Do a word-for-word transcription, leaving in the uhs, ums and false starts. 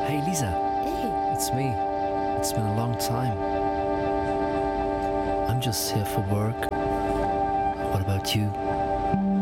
Hey Lisa, Hey, it's me. It's been a long time. I'm just here for work. What about you?